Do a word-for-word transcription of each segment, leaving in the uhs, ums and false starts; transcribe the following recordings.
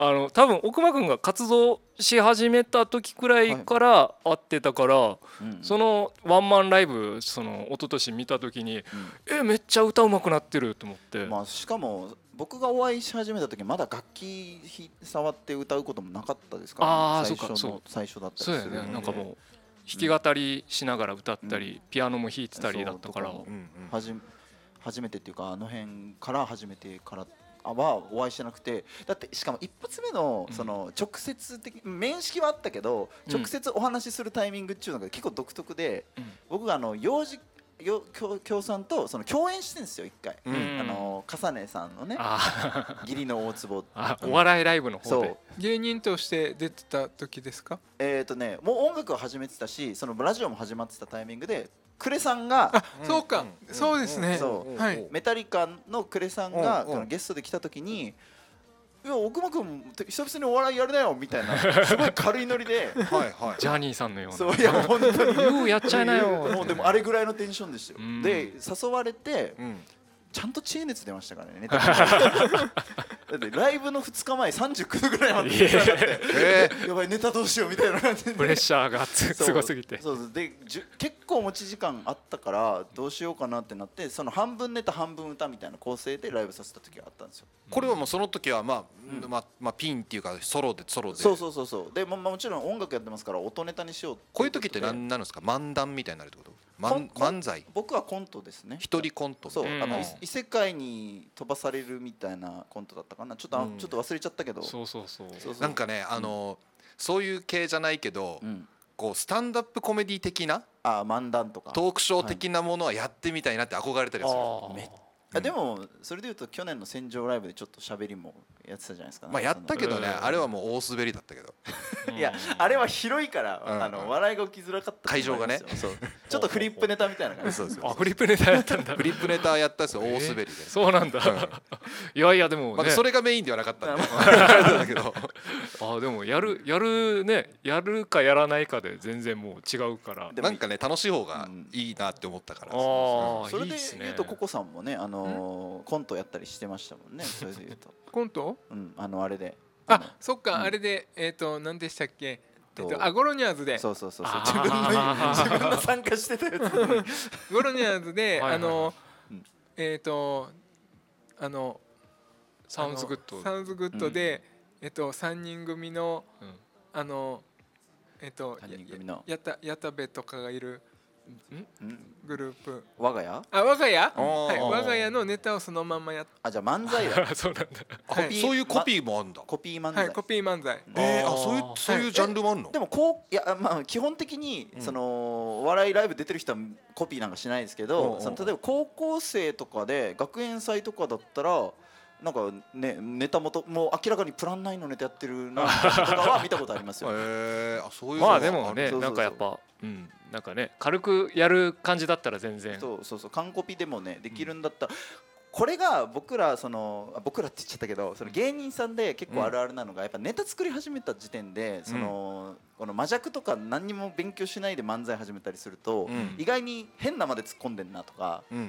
あの多分奥間くんが活動し始めた時くらいから会ってたから、はいうんうん、そのワンマンライブその一昨年見た時に、うん、えめっちゃ歌うまくなってると思って、 まあ、しかも僕がお会いし始めた時まだ楽器触って歌うこともなかったですから、ね、 あ最初の最初だったりするそうやねなんかもう弾き語りしながら歌ったり、うん、ピアノも弾いてたりだったから、うん、 はじ初めてっていうかあの辺から初めてからはお会いしてなくてだってしかも一発目のその直接的面識はあったけど直接お話しするタイミングっていうのが結構独特で僕があの幼児協賛とその共演してるんですよ一回、うん、あの笠根さんのね義理の大坪お笑いライブの方で芸人として出てた時ですか？ えっとねもう音楽を始めてたしそのラジオも始まってたタイミングでクレさんがあそうか、うん、そうですねそう、はい、メタリカのクレさんがゲストで来た時にいや奥間君久々にお笑いやるなよみたいなすごい軽いノリではい、はい、ジャニーさんのようなそういや本当にようやっちゃいなよもうでもあれぐらいのテンションでしたよ、うん、で誘われて、うん、ちゃんと知恵熱出ましたからねだってライブのふつかまえさんじゅうきゅうどぐらいまで行ってなかった、えー、やばいネタどうしようみたいな感じでプレッシャーがすごすぎてそうそうで結構持ち時間あったからどうしようかなってなってその半分ネタ半分歌みたいな構成でライブさせた時があったんですよ。 これはもうその時はまあ、うんまあまあ、ピンっていうかソロでソロでそうそうそうそうで、まあ、もちろん音楽やってますから音ネタにしようってこういう時って何なんですか漫談みたいになるってこと漫才僕はコントですね一人コントそう、うん、あの異世界に飛ばされるみたいなコントだったかなちょっと、うん、ちょっと忘れちゃったけどそうそうそうそうなんかねあの、うん、そういう系じゃないけど、うん、こうスタンドアップコメディ的なあ漫談とかトークショー的なものはやってみたいなって憧れたりする、 はい、めっあでもそれでいうと去年の戦場ライブでちょっと喋りもやってたじゃないですか、ね、 まあやったけどねあれはもう大滑りだったけどいやあれは広いから、うん、あの笑いが起きづらかった会場がねそうちょっとフリップネタみたいな感じそうそうあフリップネタやったんだフリップネタやったんですよ大滑りで、えー、 そうなんだ、うん、いやいやでも、ねまあ、それがメインではなかったんでだけどあでもやるやるねやるかやらないかで全然もう違うからなんかね楽しい方がいいなって思ったから、うん、 あそれで言うとココさんもねあのー、コントやったりしてましたもんねそれで言うとコントうんあのあれであそっか、うん、あれでえっ、ー、と何でしたっけえっと、あゴロニャーズでそうそうそうそう自分の自分の参加してたやつゴロニャーズであのえっとあのサウンズグッドサウンズグッドで、うん、えっとさんにん組の、うん、あのえっとやたやたべとかがいるグループ我が家あ我が家はい我が家のネタをそのままやっあじゃあ漫才だそうなんだはい、そういうコピーもあるんだコピー漫才はいコピー漫才えー、あそういうそういうジャンルもあるのでもこういやまあ基本的にそのお笑いライブ出てる人はコピーなんかしないですけどその例えば高校生とかで学園祭とかだったらなんかねネタ元もう明らかにプランナインのネタやってるなとかは見たことありますよ。 へえあそういうまあでもねなんかやっぱうんなんかね軽くやる感じだったら全然そうそうそう完コピでもねできるんだったら、うん、これが僕らその僕らって言っちゃったけどその芸人さんで結構あるあるなのがやっぱネタ作り始めた時点でその、うん、この魔弱とか何にも勉強しないで漫才始めたりすると、うん、意外に変なまで突っ込んでんなとか、うんうん、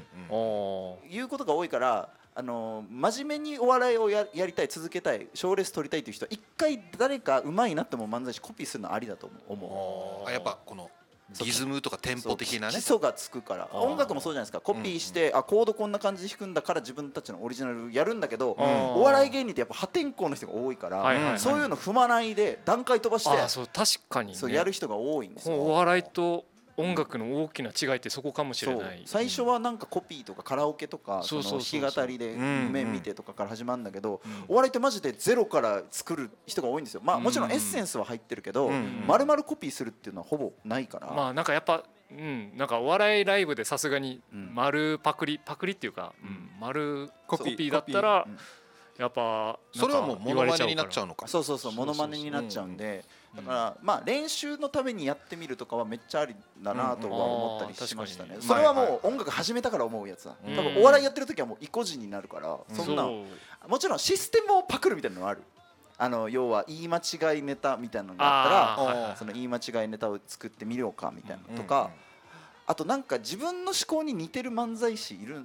いうことが多いから。あの真面目にお笑いを や, やりたい続けたい賞レース取りたいという人は一回誰かうまいなっても漫才師コピーするのありだと思う。 あやっぱこのリズムとかテンポ的なね基礎がつくから音楽もそうじゃないですかコピーして、うんうん、あコードこんな感じで弾くんだから自分たちのオリジナルやるんだけどお笑い芸人ってやっぱ破天荒の人が多いから、はいはいはい、そういうの踏まないで段階飛ばしてあそう確かに、ね、 そうやる人が多いんですよ。 お笑いと音楽の大きな違いってそこかもしれない。 最初はなんかコピーとかカラオケとかその弾き語りで夢見てとかから始まるんだけど、お笑いってマジでゼロから作る人が多いんですよ。まあもちろんエッセンスは入ってるけど丸々コピーするっていうのはほぼないから。 まあなんかやっぱうんなんかお笑いライブでさすがに丸パクリパクリっていうか丸コピーだったらやっぱそれはもうモノマネになっちゃうのか。 そうそうそうモノマネになっちゃうんで。だからまあ練習のためにやってみるとかはめっちゃありだなとは思ったりしましたね。それはもう音楽始めたから思うやつだ。多分お笑いやってる時はもう意固地になるからそんなもちろんシステムをパクるみたいなのはある。あの要は言い間違いネタみたいなのがあったらその言い間違いネタを作ってみようかみたいなとかあとなんか自分の思考に似てる漫才師いるん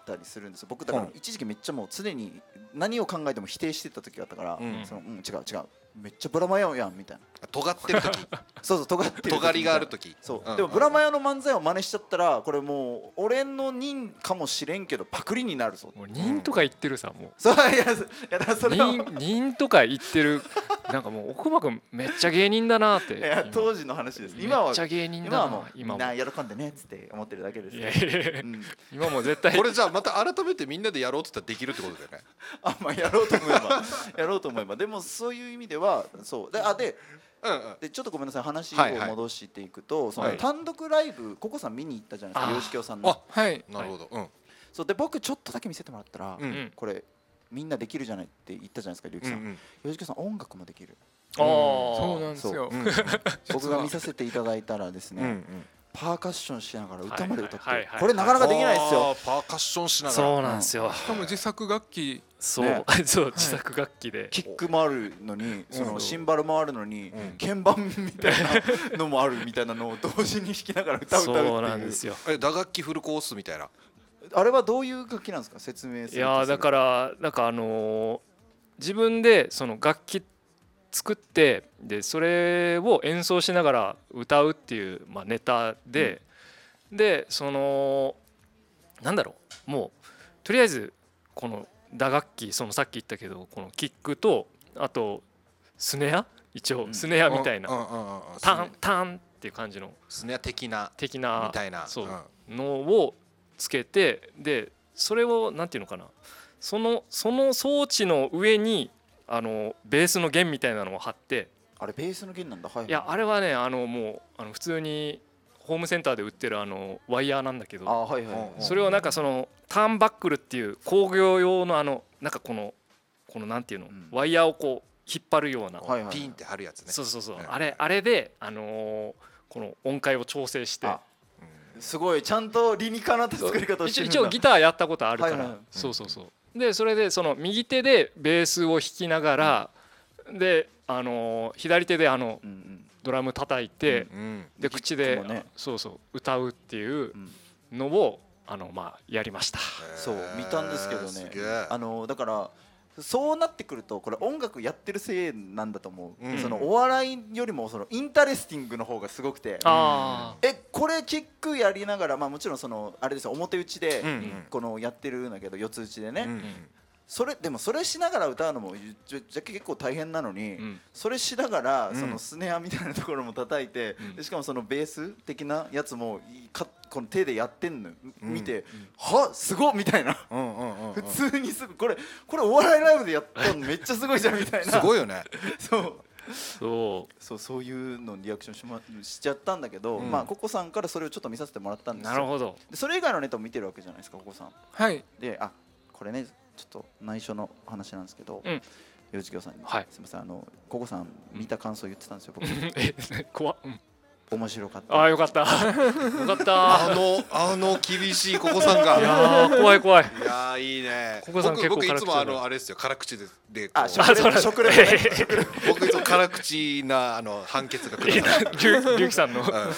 たりするんですよ。僕だから一時期めっちゃもう常に何を考えても否定してた時があったから、うん、そのうん違う違うめっちゃブラマヨやんみたいな、 尖ってる時そうそう尖ってる時尖りがある時そう、うん、でもブラマヨの漫才を真似しちゃったらこれもう俺の任かもしれんけどパクリになるぞ。 もう任とか言ってるさ、もうそういやいやだからそれは任任とか言ってるなんかもう奥間君めっちゃ芸人だなって。 いや当時の話です。今はめっちゃ芸人だな。 今はもうみんな喜んでねっつって思ってるだけです、ね。いやいや、 うん、今も絶対これじゃあまた改めてみんなでやろうって言ったらできるってことだよね。 あまあやろうと思えばやろうと思えばでもそういう意味ではそうであで、うんうん、でちょっとごめんなさい話を戻していくと、はいはい、その単独ライブココさん見に行ったじゃないですか、吉京さんの。 あはいなるほど、うん、 そうで僕ちょっとだけ見せてもらったら、うん、これみんなできるじゃないって言ったじゃないですか、龍樹さん、うんうん、吉京さん音楽もできる。 あそうなんですよ、うん、 僕が見させていただいたらですね、うんうん、パーカッションしながら歌まで歌って、はいはいはいはい、これなかなかできないですよ。 パーカッションしながらそうなんですよ。 しかも自作楽器そう、ね、そう自作楽器で、はい、 キックもあるのにそのシンバルもあるのに、うん、鍵盤みたいなのもあるみたいなのを同時に弾きながら歌う歌うっていう。 そうなんですよ。 え打楽器フルコースみたいな。 あれはどういう楽器なんですか、説明する。 いやだからなんかあのー、自分でその楽器作ってでそれを演奏しながら歌うっていう、まあ、ネタで、うん、でそのなんだろうもうとりあえずこの打楽器そのさっき言ったけどこのキックとあとスネア一応スネアみたいなタンタンっていう感じのスネア的な的なみたいなそうのをつけてでそれをなんていうのかなそのその装置の上にあのベースの弦みたいなのを貼って。 あれベースの弦なんだ。はい、 いやあれはねあのもうあの普通にホームセンターで売ってるあのワイヤーなんだけど、 あ、はいはい、 それをなんかそのターンバックルっていう工業用のあのなんかこのこのなんていうの、うん、ワイヤーをこう引っ張るような、 はいはい、ピンって貼るやつね。 そうそうそう、うん、あれあれであのー、この音階を調整して、 うん、すごいちゃんと理にかなった作り方をしてるんだ。 一応ギターやったことあるから、はいはい、そうそうそう。でそれでその右手でベースを弾きながら、うん、であのー、左手であの、うんうん、ドラム叩いて、うんうん、で口で、ね、そうそう歌うっていうのをあのまあやりました。 そう見たんですけどね。あのだからそうなってくるとこれ音楽やってるせいなんだと思う、うん、そのお笑いよりもそのインタレスティングの方がすごくて、あえこれキックやりながら、まあ、もちろんそのあれですよ表打ちでこのやってるんだけど四つ打ちでね、うんうん、それでもそれしながら歌うのもじゃじゃ結構大変なのに、うん、それしながらそのスネアみたいなところも叩いて、うん、でしかもそのベース的なやつもかこの手でやってんの見て、うん、はすごっみたいな、うんうんうんうん、普通にすぐこれこれお笑いライブでやったのめっちゃすごいじゃんみたいなすごいよねそうそうそうそういうのリアクションし、ま、しちゃったんだけど、うん、まあココさんからそれをちょっと見させてもらったんですよ。 なるほど。 でそれ以外のネタを見てるわけじゃないですかココさん。 はいであこれねちょっと内緒の話なんですけど、吉京さんに、はい、すみませんあのココさん見た感想言ってたんですよ、僕。 え怖っ、うん、 面白かった。 あよかったよかったあのあの厳しいココさんがいや怖い怖い。 いやいいね。 ココさん結構僕いつもあのあれですよ辛口でであ食レポね僕いつも辛口なあの判決が来るりゅうきさんの辛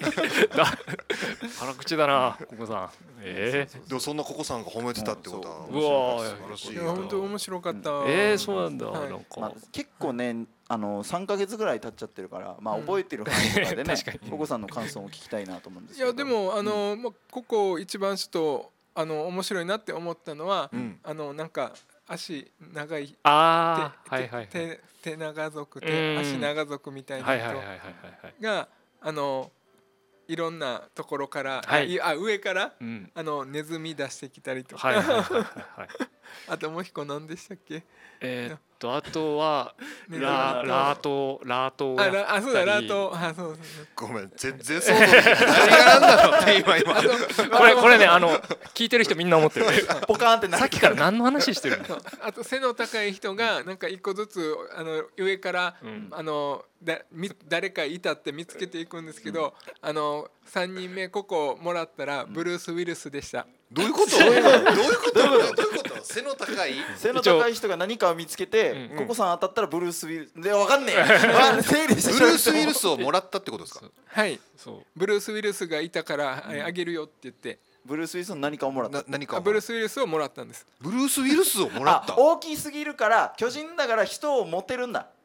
口だなココさん。えー、でもそんなココさんが褒めてたってことはうわ素晴らしい。 いや本当面白かった。 えー、そうなんだ、 はい、 なんか、 まあ、結構ねあのさんかげつぐらい経っちゃってるから、まあ、覚えてる範囲とかでね、うん、ココさんの感想を聞きたいなと思うんですけど。 いやでもあの、うんまあ、ここ一番ちょっとあの面白いなって思ったのは、うん、あのなんか足長いあ手、はいはいはい、 手, 手長族手足長族みたいな人があのいろんなところから、はい、あ上から、うん、あのネズミ出してきたりとか、はいはいはいはい、あともう一個何でしたっけ。 えー、っとあとはララートラートをやったり。 あそうだラートあそうそうごめん全然想像できない何がなんだろうって今今これこれねあの聞いてる人みんな思ってるポカーンってさっきから何の話してるのあと背の高い人がなんか一個ずつあの上から、うん、あのだみ誰かいたって見つけていくんですけど、うん、あのさんにんめここもらったらブルース・ウィルスでした。 どういうこと？どういうこと？どういうこと？どういうこと？背の高い背の高い人が何かを見つけて、ココさん当たったらブルース・ウィルスでわかんねえ。整理してブルース・ウィルスをもらったってことですか？ はい。そう。ブルース・ウィルスがいたから、うん、あげるよって言って。 ブルース・ウィルスの何かをもらった。 何かブルース・ウィルスをもらったんです。 ブルース・ウィルスをもらった。 大きすぎるから巨人だから人を持てるんだ。